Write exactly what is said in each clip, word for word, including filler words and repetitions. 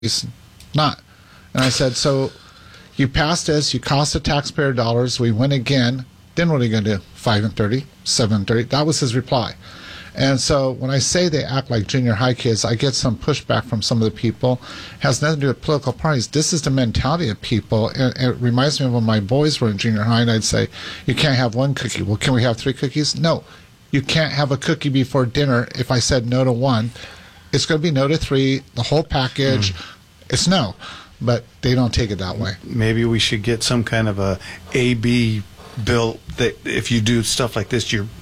He's not. And I said, so you passed this, you cost the taxpayer dollars, we win again, then what are you going to do? five and thirty, seven and thirty? That was his reply. And so when I say they act like junior high kids, I get some pushback from some of the people. It has nothing to do with political parties. This is the mentality of people. And it reminds me of when my boys were in junior high, and I'd say, you can't have one cookie. Well, can we have three cookies? No. You can't have a cookie before dinner. If I said no to one, it's going to be no to three, the whole package. Mm. It's no. But they don't take it that way. Maybe we should get some kind of a A B bill that if you do stuff like this, you're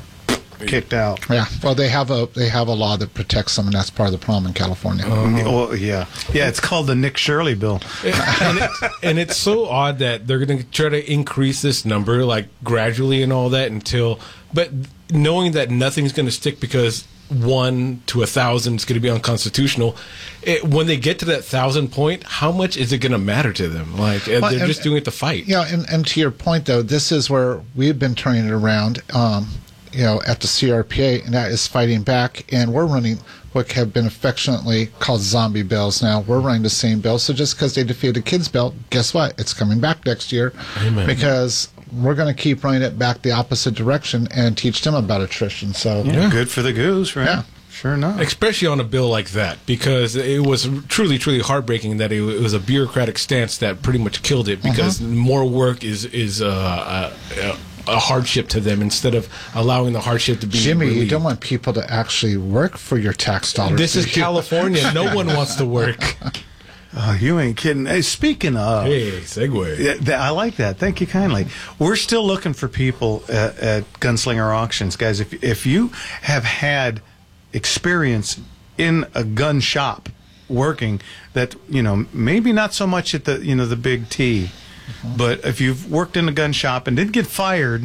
kicked out. Yeah. Well, they have a they have a law that protects them, and that's part of the problem in California. Uh-huh. Oh, yeah. Yeah, it's called the Nick Shirley bill. and, it, and it's so odd that they're going to try to increase this number, like, gradually and all that until... But knowing that nothing's going to stick because one to a thousand is going to be unconstitutional, it, when they get to that thousand point, how much is it going to matter to them? Like, well, they're and, just doing it to fight. Yeah, and, and to your point, though, this is where we've been turning it around, um, you know, at the C R P A, and that is fighting back. And we're running what have been affectionately called zombie bills now. We're running the same bill. So just because they defeated the kids' bill, guess what? It's coming back next year. Amen. Because we're going to keep running it back the opposite direction and teach them about attrition. So yeah, good for the goose, right? Yeah. Sure enough. Especially on a bill like that, because it was truly, truly heartbreaking that it was a bureaucratic stance that pretty much killed it, because uh-huh. more work is, is uh, a, a hardship to them instead of allowing the hardship to be Jimmy, relieved. You don't want people to actually work for your tax dollars. This is California. No one wants to work. Oh, you ain't kidding. Hey, speaking of... Hey, segue. Yeah, th- I like that. Thank you kindly. We're still looking for people at, at Gunslinger Auctions. Guys, if if you have had experience in a gun shop working that, you know, maybe not so much at the, you know, the big T, mm-hmm. but if you've worked in a gun shop and didn't get fired...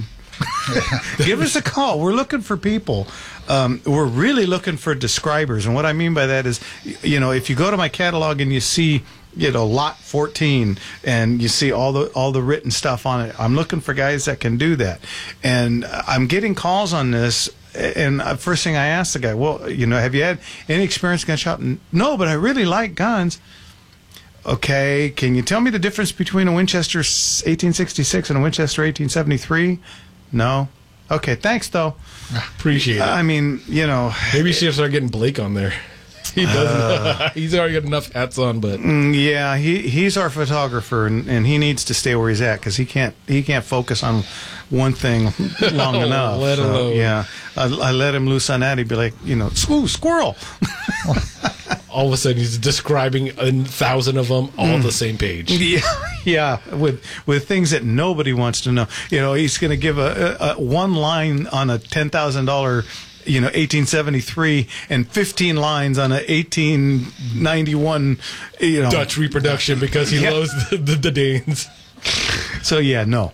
give us a call. We're looking for people. Um, we're really looking for describers. And what I mean by that is, you know, if you go to my catalog and you see, you know, lot fourteen and you see all the all the written stuff on it, I'm looking for guys that can do that. And I'm getting calls on this. And first thing I asked the guy, well, you know, have you had any experience in gun shop? No, but I really like guns. Okay, can you tell me the difference between a Winchester eighteen sixty-six and a Winchester eighteen seventy-three? No. Okay, thanks, though. Appreciate it. I mean, you know. Maybe you should start getting Blake on there. He doesn't. Uh, he's already got enough hats on, but yeah, he he's our photographer, and, and he needs to stay where he's at because he can't he can't focus on one thing long oh, enough. Let so, alone. Yeah, I, I let him loose on that. He'd be like, you know, ooh, squirrel. All of a sudden, he's describing a thousand of them all mm. the same page. Yeah, yeah, with with things that nobody wants to know. You know, he's going to give a, a, a one line on a ten thousand dollar. You know, eighteen seventy-three, and fifteen lines on a eighteen ninety-one. You know, Dutch reproduction because he yeah. loves the, the, the Danes. So yeah, no.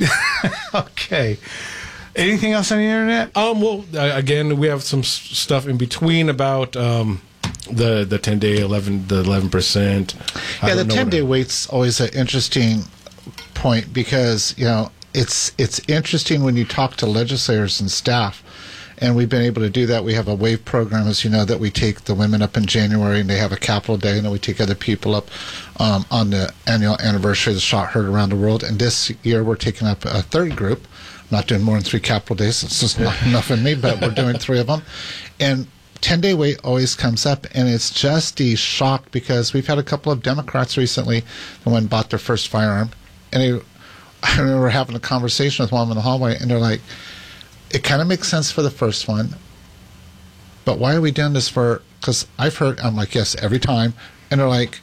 Okay. Anything else on the internet? Um. Well, uh, again, we have some s- stuff in between about um the the ten day eleven the eleven percent. Yeah, the ten day wait's always an interesting point because you know it's it's interesting when you talk to legislators and staff. And we've been able to do that. We have a WAVE program, as you know, that we take the women up in January, and they have a Capitol Day, and then we take other people up um, on the annual anniversary of the Shot Heard Around the World. And this year we're taking up a third group. I'm not doing more than three Capitol Days. It's just not enough in me, but we're doing three of them. And ten-day wait always comes up, and it's just the shock because we've had a couple of Democrats recently that went and bought their first firearm. And they, I remember having a conversation with one of them in the hallway, and they're like, it kind of makes sense for the first one, but why are we doing this for, because I've heard, I'm like, yes, every time, and they're like,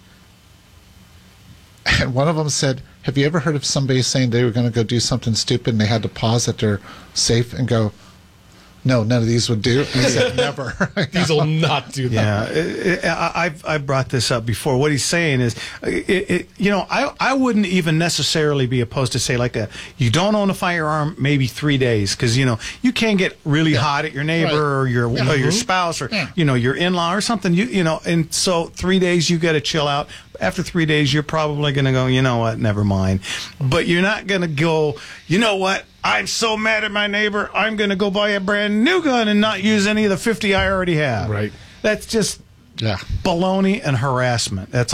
and one of them said, have you ever heard of somebody saying they were going to go do something stupid and they had to pause at their safe and go, no, none of these would do? And he said, never. These will not do that. Yeah, it, it, I, I've I brought this up before. What he's saying is, it, it, you know, I I wouldn't even necessarily be opposed to say like a you don't own a firearm maybe three days because you know you can get really yeah. hot at your neighbor right. or your yeah. or your spouse or yeah. you know your in-law or something. You you know, and so three days you got to chill out. After three days, you're probably going to go, you know what, never mind. But you're not going to go, you know what, I'm so mad at my neighbor, I'm going to go buy a brand new gun and not use any of the fifty I already have. Right. That's just, Yeah. baloney and harassment. That's